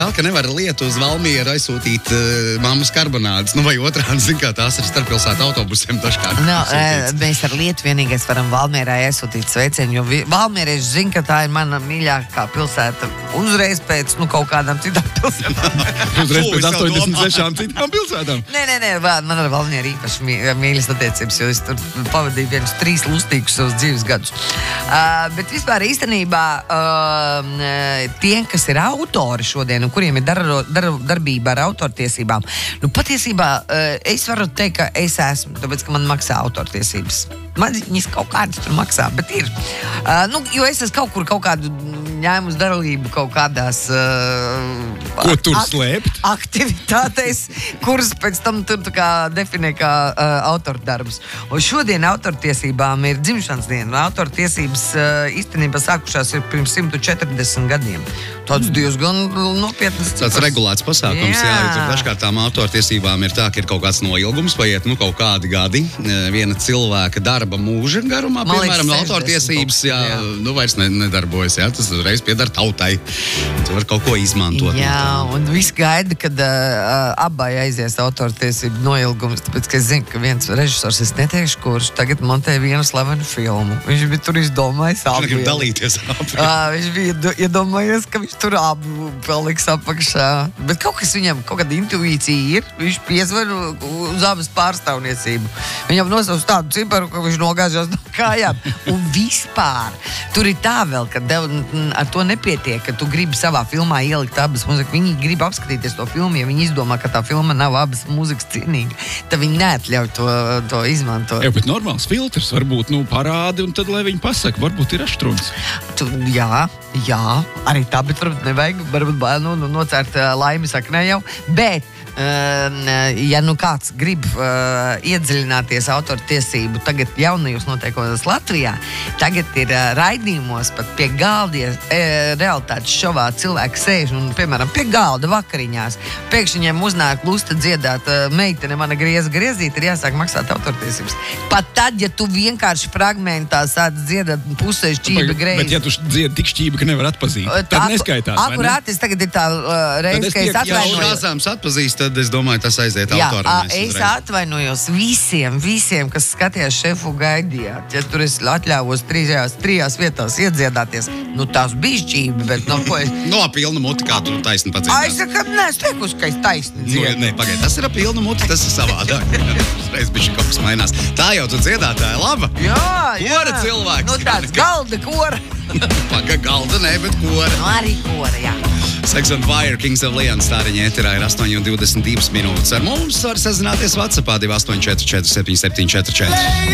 Ka nevar lietu uz Valmieru aizsūtīt mammas karbonādes, vai otrādi, zin kā tās ir starppilsētu autobusiem dažkārt. Mēs ar lietu vienīgais varam Valmierai aizsūtīt sveicienu, jo valmierieši zin, ka tā ir mana mīļākā pilsēta uzreiz pēc, kaut kādām citām pilsētām. Uzreiz pēc 86 citām pilsētām? Nē, man ar Valmieru īpaši mīļas attiecības, jo es tur pavadīju vienus 3 lustīgus savus dzīves gadus. Bet vispār īstenībā tiem, kas ir autori šodien, kuriem ir darbība ar autortiesībām. Patiesībā es varu teikt, ka es esmu, tāpēc, ka man maksā autortiesības. Man viņas kaut kādas tur maksā, bet ir. Jo es esmu kaut kādu ņēmu uz dalību kaut kādās ko tur slēpt? Aktivitātēs, kuras pēc tam tur definē kā autordarbus. Un šodien autortiesībām ir dzimšanas diena. Autortiesības īstenībā sākušās ir pirms 140 gadiem. Tāds diezgan nopietnas cipars. Tāds regulēts pasākums, jā, jo tur dažkārt tām autortiesībām ir tā, ka ir kaut kāds noilgums, paiet kaut kādi gadi, viena cilvēka darba mūža garumā, piemēram, autortiesības, vairs nedarbojas, jā, tas reiz piedara tautai. Tu var kaut ko izmantot. Jā, un viss gaida, kad abai aizies autortiesību noilgums, tāpēc, ka es zinu, ka viens režisors, es neteikšu, kurš tagad montē vienu slavenu filmu. Viņš bija tur izdomājis abu. Viņš grib dalīties abu. Viņš bija iedomājies, ka viņš tur abu paliks apakšā. Bet kaut kas viņam, kaut kāda intuīcija ir, viņš piezver uz abas pārstāvniecību. Viņam nosauc tādu ciparu, ka viņš nogāžās no kājām. Un vispār, tur ir tā vēl, ka ar to nepietiek, ka tu gribi savā filmā ielikt abas mūzikas. Viņi grib apskatīties to filmu, ja viņi izdomā, ka tā filma nav abas mūzikas cienīga. Tad viņi neatļauj to izmantot. Jā, bet normāls filtrs varbūt, parādi, un tad, lai viņi pasaka, varbūt ir aštruns. Jā, arī tā, bet varbūt nevajag, varbūt nocērt laimi saknē jau, bet ja kāds grib iedziļināties autortiesību tagad jaunajos noteikumos Latvijā, tagad ir raidījumos pat pie galdies realitātes šovā cilvēki sēž un, piemēram, pie galda vakariņās. Pēkšņi viņiem uznāk lusta dziedāt meitene mana griezīt, ir jāsāk maksāt autortiesības. Pat tad, ja tu vienkārši fragmentā sāc dziedāt pusē šķība greizi. Bet ja tu dziedi tik šķība, ka nevar atpazīt, tad neskaitās, vai ne? Akurātis tagad ir tā reize, ka es atvainojos. Tad es domāju, tas aiziet autoram. Es atvainojos visiem, kas skatījās Šefu gaidījāt. Ja tur es atļāvos trijās vietās iedziedāties, tās bija šķība, bet ko es... pilna muti, kā tu taisni padziedāt. Es teikusi, ka es taisni dziedu. Pagaid, tas ir pilna muti, tas ir savādāk. Reiz bišķi kaut kas mainās. Tā jau tu dziedātāja laba? Jā. Kora cilvēks. Tāds galda kora. Galda ne, bet kora. Arī kora, jā. Sex on Fire, Kings of Leon, stāriņa ēterā ir 8:22 minūtes. Ar mums var sazināties WhatsAppā 284 47 744.